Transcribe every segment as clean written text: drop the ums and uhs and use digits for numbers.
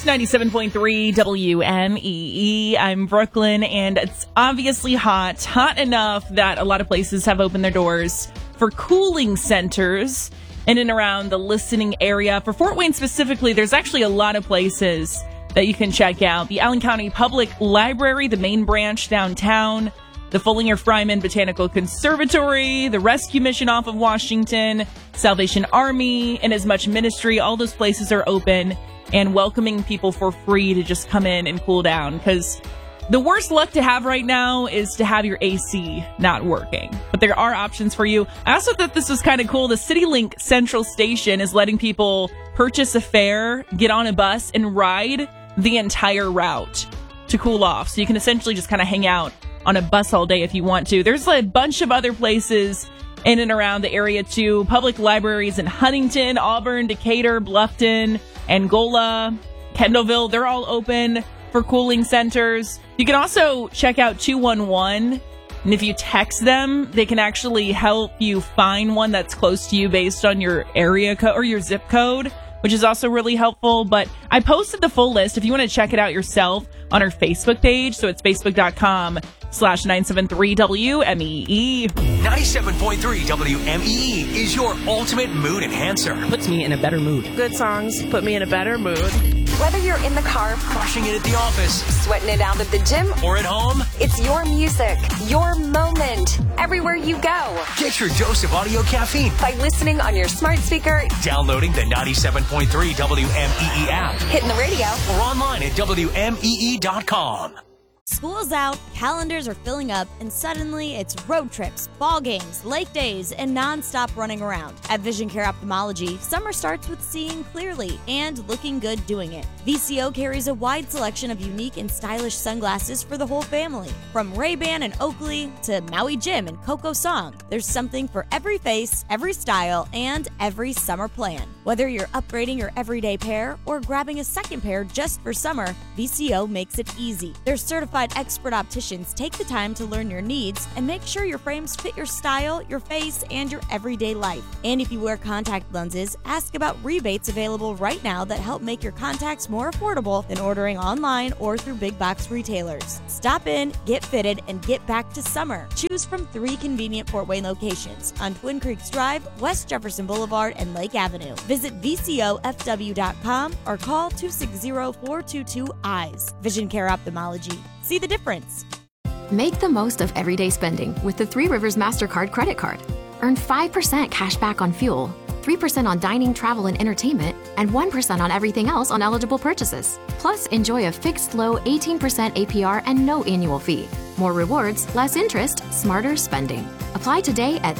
97.3 WMEE. I'm Brooklyn, and it's obviously hot enough that a lot of places have opened their doors for cooling centers in and around the listening area. For Fort Wayne specifically, there's actually a lot of places that you can check out. The Allen County Public Library, the main branch downtown, the Fullinger-Fryman Botanical Conservatory, the Rescue Mission off of Washington, Salvation Army, and As Much Ministry. All those places are open and welcoming people for free to just come in and cool down, because the worst luck to have right now is to have your AC not working. But there are options for you. I also thought this was kind of cool. The CityLink Central Station is letting people purchase a fare, get on a bus, and ride the entire route to cool off. So you can essentially just kind of hang out on a bus all day if you want to. There's a bunch of other places in and around the area too. Public libraries in Huntington, Auburn, Decatur, Bluffton, Angola, Kendallville. They're all open for cooling centers. You can also check out 211, and if you text them, they can actually help you find one that's close to you based on your area code or your zip code, which is also really helpful. But I posted the full list if you want to check it out yourself on our Facebook page. So it's facebook.com/973WMEE. 97.3 WMEE is your ultimate mood enhancer. Puts me in a better mood. Good songs put me in a better mood. Whether you're in the car, Crushing it at the office, sweating it out at the gym, or at home, it's your music, your moment, everywhere you go. get your dose of audio caffeine By listening on your smart speaker, downloading the 97.3 WMEE app, hitting the radio, or online at WMEE.com. School's out, calendars are filling up, and suddenly it's road trips, ball games, lake days, and non-stop running around. At Vision Care Ophthalmology, summer starts with seeing clearly and looking good doing it. VCO carries a wide selection of unique and stylish sunglasses for the whole family. From Ray-Ban and Oakley to Maui Jim and Coco Song, there's something for every face, every style, and every summer plan. Whether you're upgrading your everyday pair or grabbing a second pair just for summer, VCO makes it easy. Their certified expert opticians take the time to learn your needs and make sure your frames fit your style, your face, and your everyday life. And if you wear contact lenses, ask about rebates available right now that help make your contacts more affordable than ordering online or through big box retailers. Stop in, get fitted, and get back to summer. Choose from 3 convenient Fort Wayne locations on Twin Creeks Drive, West Jefferson Boulevard, and Lake Avenue. Visit VCOFW.com or call 260-422-EYES. Vision Care Ophthalmology. See the difference. Make the most of everyday spending with the Three Rivers MasterCard credit card. Earn 5% cash back on fuel, 3% on dining, travel, and entertainment, and 1% on everything else on eligible purchases. Plus, enjoy a fixed low 18% APR and no annual fee. More rewards, less interest, smarter spending. Apply today at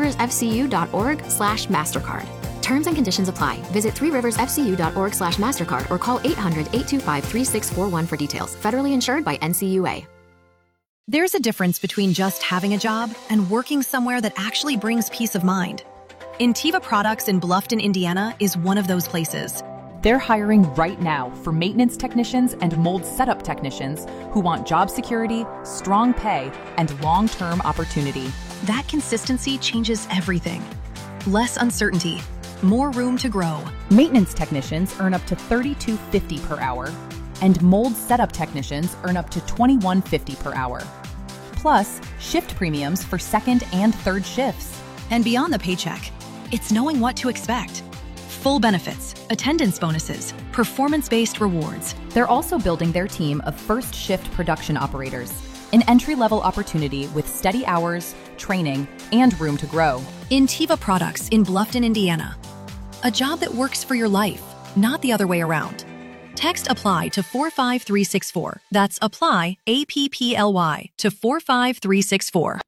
threeriversfcu.org/MasterCard. Terms and conditions apply. Visit threeriversfcu.org/MasterCard or call 800-825-3641 for details. Federally insured by NCUA. There's a difference between just having a job and working somewhere that actually brings peace of mind. Intiva Products in Bluffton, Indiana is one of those places. They're hiring right now for maintenance technicians and mold setup technicians who want job security, strong pay, and long-term opportunity. That consistency changes everything. Less uncertainty, more room to grow. Maintenance technicians earn up to $32.50 per hour, and mold setup technicians earn up to $21.50 per hour. Plus, shift premiums for second and third shifts. And beyond the paycheck, it's knowing what to expect. Full benefits, attendance bonuses, performance-based rewards. They're also building their team of first shift production operators, an entry-level opportunity with steady hours, training, and room to grow. Intiva Products in Bluffton, Indiana. A job that works for your life, not the other way around. Text APPLY to 45364. That's APPLY, APPLY, to 45364.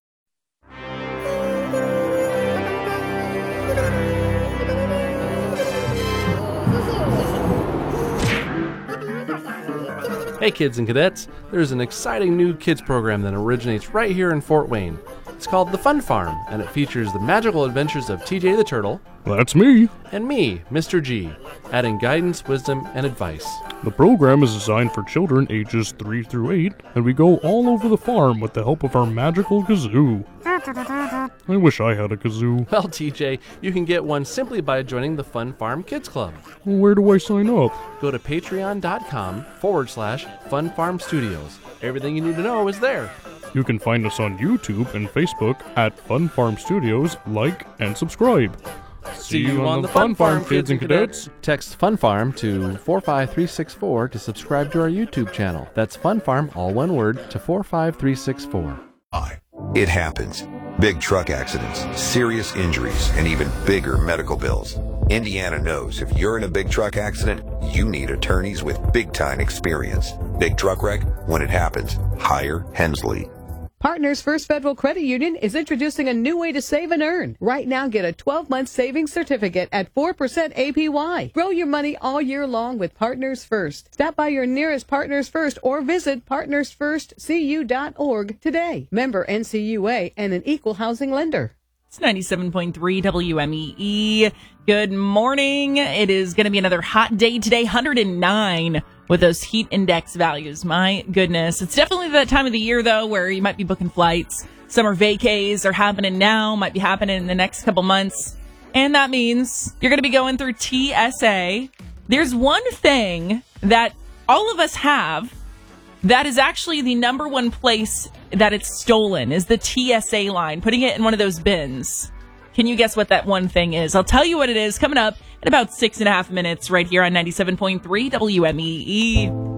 Hey kids and cadets, there's an exciting new kids program that originates right here in Fort Wayne. It's called The Fun Farm, and it features the magical adventures of TJ the Turtle. That's me. And me, Mr. G, adding guidance, wisdom, and advice. The program is designed for children ages 3 through 8, and we go all over the farm with the help of our magical kazoo. I wish I had a kazoo. Well, TJ, you can get one simply by joining the Fun Farm Kids Club. Where do I sign up? Go to patreon.com/Fun Farm Studios. Everything you need to know is there. You can find us on YouTube and Facebook at Fun Farm Studios. Like and subscribe. See you on the Fun Farm, kids and cadets. Text Fun Farm to 45364 to subscribe to our YouTube channel. That's Fun Farm, all one word, to 45364. It happens. Big truck accidents, serious injuries, and even bigger medical bills. Indiana knows if you're in a big truck accident, you need attorneys with big-time experience. Big truck wreck? When it happens, hire Hensley. Partners First Federal Credit Union is introducing a new way to save and earn. Right now, get a 12-month savings certificate at 4% APY. Grow your money all year long with Partners First. Stop by your nearest Partners First or visit partnersfirstcu.org today. Member NCUA and an equal housing lender. It's 97.3 WMEE. Good morning. It is going to be another hot day today, 109 with those heat index values. My goodness. It's definitely that time of the year, though, where you might be booking flights. Summer vacays are happening now, might be happening in the next couple months. And that means you're going to be going through TSA. There's one thing that all of us have that is actually the number one place that it's stolen is the TSA line, putting it in one of those bins. Can you guess what that one thing is? I'll tell you what it is coming up in about 6.5 minutes right here on 97.3 WMEE.